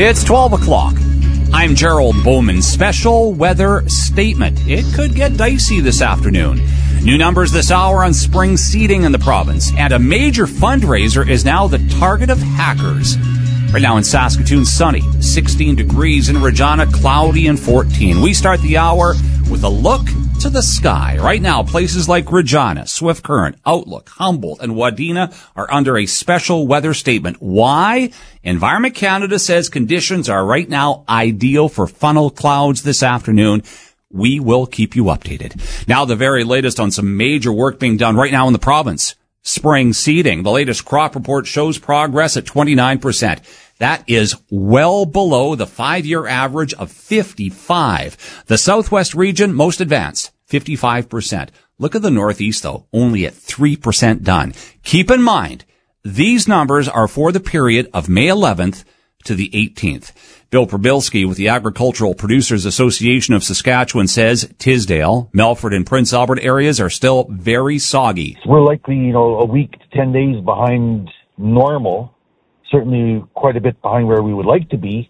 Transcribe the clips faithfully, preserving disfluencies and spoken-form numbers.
It's twelve o'clock. I'm Gerald Bowman. Special weather statement. It could get dicey this afternoon. New numbers this hour on spring seeding in the province. And a major fundraiser is now the target of hackers. Right now in Saskatoon, sunny, sixteen degrees. In Regina, cloudy and fourteen. We start the hour with a look to the sky. Right now, places like Regina, Swift Current, Outlook, Humboldt, and Wadena are under a special weather statement. Why? Environment Canada says conditions are right now ideal for funnel clouds this afternoon. We will keep you updated. Now, the very latest on some major work being done right now in the province. Spring seeding. The latest crop report shows progress at twenty-nine percent. That is well below the five-year average of fifty-five. The Southwest region, most advanced, fifty-five percent. Look at the Northeast, though, only at three percent done. Keep in mind, these numbers are for the period of May eleventh to the eighteenth. Bill Probilski with the Agricultural Producers Association of Saskatchewan says Tisdale, Melfort, and Prince Albert areas are still very soggy. We're likely, you know, a week to ten days behind normal, certainly quite a bit behind where we would like to be.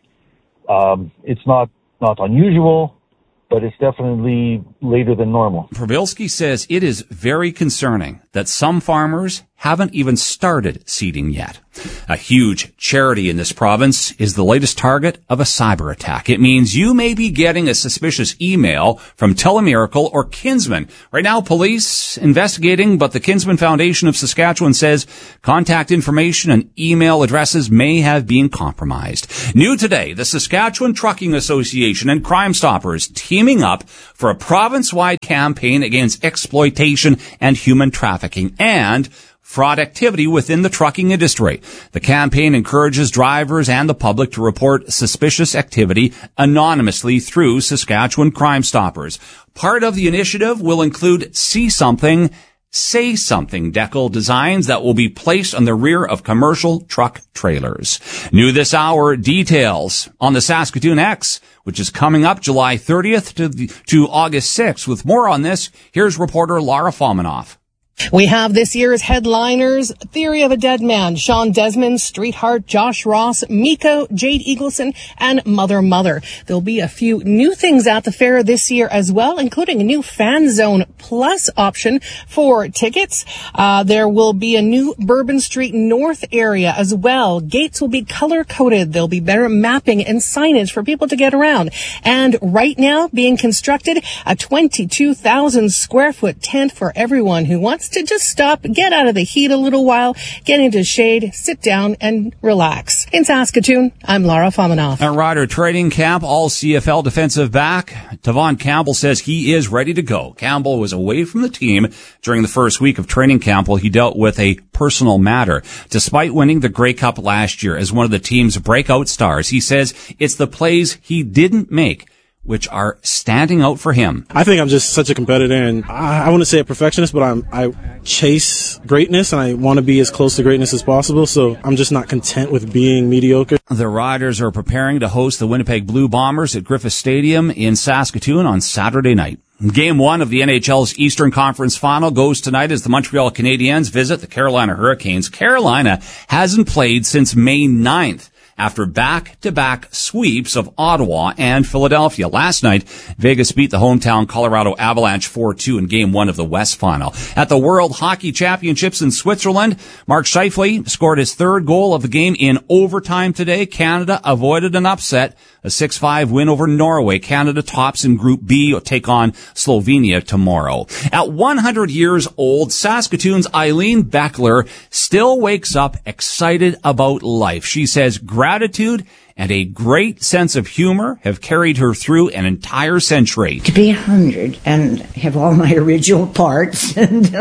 Um, it's not, not unusual, but it's definitely later than normal. Probilski says it is very concerning that some farmers haven't even started seeding yet. A huge charity in this province is the latest target of a cyber attack. It means you may be getting a suspicious email from Telemiracle or Kinsman. Right now, police investigating, but the Kinsman Foundation of Saskatchewan says contact information and email addresses may have been compromised. New today, the Saskatchewan Trucking Association and Crime Stoppers teaming up for a province-wide campaign against exploitation and human trafficking and fraud activity within the trucking industry. The campaign encourages drivers and the public to report suspicious activity anonymously through Saskatchewan Crime Stoppers. Part of the initiative will include See Something, Say Something decal designs that will be placed on the rear of commercial truck trailers. New this hour, details on the Saskatoon X, which is coming up July thirtieth to, the, to August sixth. With more on this, here's reporter Lara Fomanoff. We have this year's headliners: Theory of a Dead Man, Sean Desmond, Streetheart, Josh Ross, Miko, Jade Eagleson, and Mother Mother. There'll be a few new things at the fair this year as well, including a new Fan Zone Plus option for tickets. Uh, there will be a new Bourbon Street North area as well. Gates will be color-coded. There'll be better mapping and signage for people to get around. And right now, being constructed, a twenty-two thousand square foot tent for everyone who wants to just stop, get out of the heat a little while, get into shade, sit down, and relax. In Saskatoon, I'm Lara Fomanoff. At Rider Training Camp, all C F L defensive back Tavon Campbell says he is ready to go. Campbell was away from the team during the first week of training camp while he dealt with a personal matter. Despite winning the Grey Cup last year as one of the team's breakout stars, he says it's the plays he didn't make which are standing out for him. I think I'm just such a competitor, and I, I want to say a perfectionist, but I'm, I chase greatness, and I want to be as close to greatness as possible, so I'm just not content with being mediocre. The Riders are preparing to host the Winnipeg Blue Bombers at Griffith Stadium in Saskatoon on Saturday night. Game one of the N H L's Eastern Conference Final goes tonight as the Montreal Canadiens visit the Carolina Hurricanes. Carolina hasn't played since May ninth. After back-to-back sweeps of Ottawa and Philadelphia. Last night, Vegas beat the hometown Colorado Avalanche four two in Game one of the West Final. At the World Hockey Championships in Switzerland, Mark Scheifele scored his third goal of the game in overtime today. Canada avoided an upset, a six five win over Norway. Canada tops in Group B, will take on Slovenia tomorrow. At one hundred years old, Saskatoon's Eileen Beckler still wakes up excited about life. She says gratitude and a great sense of humor have carried her through an entire century. To be a hundred and have all my original parts and,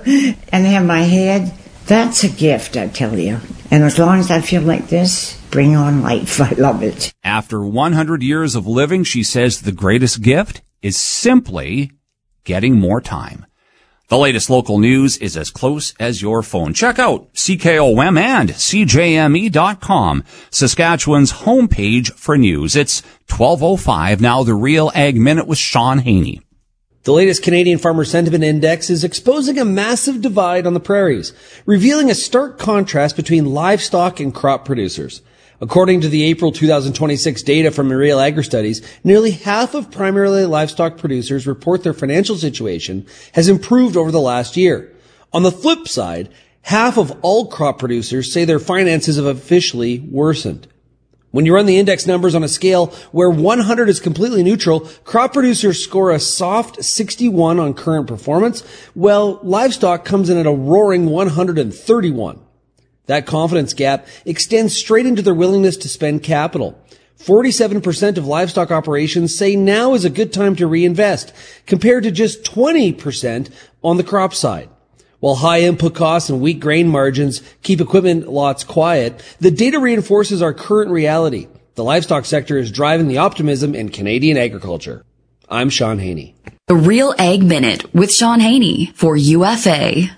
and have my head, that's a gift, I tell you. And as long as I feel like this, bring on life. I love it. After one hundred years of living, she says the greatest gift is simply getting more time. The latest local news is as close as your phone. Check out C K O M and C J M E dot com, Saskatchewan's homepage for news. It's twelve oh five now. The Real Ag Minute with Sean Haney. The latest Canadian Farmer Sentiment Index is exposing a massive divide on the prairies, revealing a stark contrast between livestock and crop producers. According to the April twenty twenty-six data from Real Agri-Studies, nearly half of primarily livestock producers report their financial situation has improved over the last year. On the flip side, half of all crop producers say their finances have officially worsened. When you run the index numbers on a scale where one hundred is completely neutral, crop producers score a soft sixty-one on current performance, while livestock comes in at a roaring one hundred thirty-one. That confidence gap extends straight into their willingness to spend capital. forty-seven percent of livestock operations say now is a good time to reinvest, compared to just twenty percent on the crop side. While high input costs and weak grain margins keep equipment lots quiet, the data reinforces our current reality. The livestock sector is driving the optimism in Canadian agriculture. I'm Sean Haney. The Real Ag Minute with Sean Haney for U F A.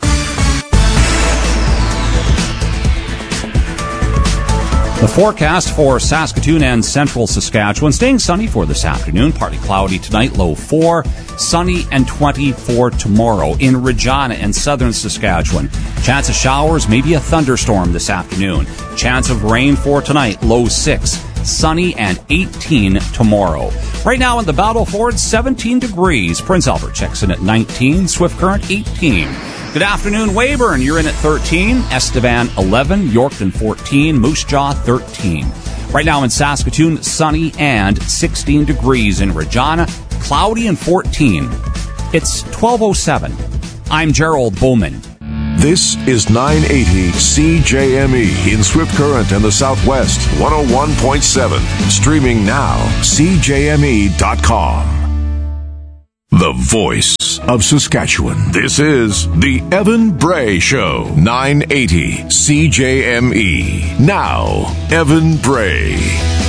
The forecast for Saskatoon and central Saskatchewan, staying sunny for this afternoon, partly cloudy tonight, low four, sunny and twenty-four tomorrow. In Regina and southern Saskatchewan, chance of showers, maybe a thunderstorm this afternoon. Chance of rain for tonight, low six, sunny and eighteen tomorrow. Right now in the Battleford, seventeen degrees. Prince Albert checks in at nineteen, Swift Current eighteen. Good afternoon, Weyburn. You're in at thirteen. Estevan, eleven. Yorkton, fourteen. Moose Jaw, thirteen. Right now in Saskatoon, sunny and sixteen degrees. In Regina, cloudy and fourteen. It's twelve oh seven. I'm Gerald Bowman. This is nine eighty C J M E in Swift Current and the Southwest, one oh one point seven. Streaming now, C J M E dot com. The voice of Saskatchewan. This is the Evan Bray Show. nine eighty C J M E. Now, Evan Bray.